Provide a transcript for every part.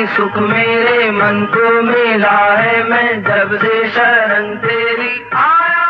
सुख मेरे मन को मिला है, मैं जब से शरण तेरी आया।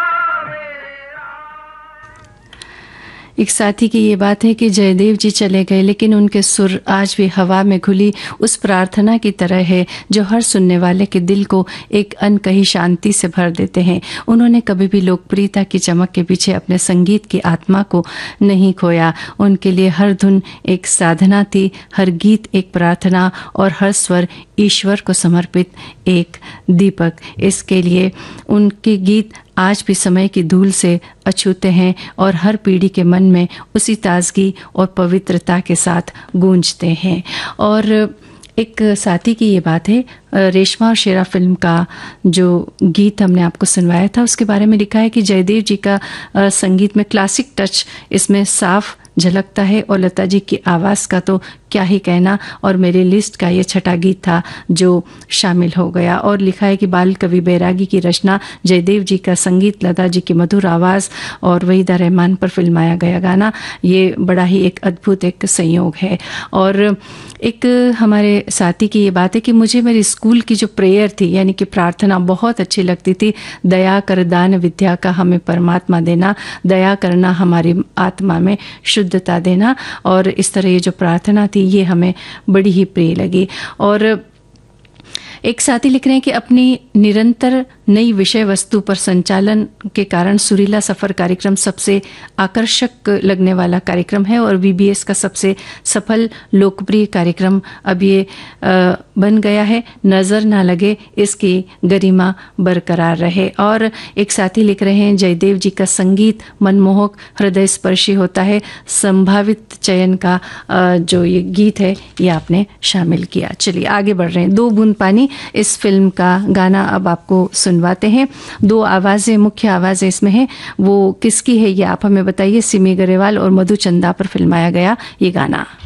एक साथी की ये बात है कि जयदेव जी चले गए, लेकिन उनके सुर आज भी हवा में घुली उस प्रार्थना की तरह है जो हर सुनने वाले के दिल को एक अनकही शांति से भर देते हैं। उन्होंने कभी भी लोकप्रियता की चमक के पीछे अपने संगीत की आत्मा को नहीं खोया। उनके लिए हर धुन एक साधना थी, हर गीत एक प्रार्थना और हर स्वर ईश्वर को समर्पित एक दीपक। इसके लिए उनके गीत आज भी समय की धूल से अछूते हैं और हर पीढ़ी के मन में उसी ताजगी और पवित्रता के साथ गूंजते हैं। और एक साथी की ये बात है, रेशमा और शेरा फिल्म का जो गीत हमने आपको सुनवाया था उसके बारे में लिखा है कि जयदेव जी का संगीत में क्लासिक टच इसमें साफ झलकता है और लता जी की आवाज़ का तो क्या ही कहना। और मेरी लिस्ट का ये छठा गीत था जो शामिल हो गया। और लिखा है कि बाल कवि बैरागी की रचना, जयदेव जी का संगीत, लता जी की मधुर आवाज़ और वहीदा रहमान पर फिल्माया गया गाना, ये बड़ा ही एक अद्भुत एक संयोग है। और एक हमारे साथी की ये बात है कि मुझे मेरी स्कूल की जो प्रेयर थी यानी कि प्रार्थना बहुत अच्छी लगती थी। दया कर दान विद्या का हमें परमात्मा देना, दया करना हमारी आत्मा में शुद्धता देना। और इस तरह ये जो प्रार्थना थी ये हमें बड़ी ही प्रिय लगी। और एक साथी लिख रहे हैं कि अपनी निरंतर नई विषय वस्तु पर संचालन के कारण सुरीला सफर कार्यक्रम सबसे आकर्षक लगने वाला कार्यक्रम है और वीबीएस का सबसे सफल लोकप्रिय कार्यक्रम अब ये बन गया है। नजर ना लगे, इसकी गरिमा बरकरार रहे। और एक साथी लिख रहे हैं, जयदेव जी का संगीत मनमोहक, हृदय स्पर्शी होता है। संभावित चयन का जो ये गीत है ये आपने शामिल किया। चलिए आगे बढ़ रहे हैं। दो बूंद पानी इस फिल्म का गाना अब आपको सुनवाते हैं। दो आवाज़ें, मुख्य आवाज़ें इसमें हैं, वो किसकी है ये आप हमें बताइए। सिमी गरेवाल और मधु चंदा पर फिल्माया गया ये गाना।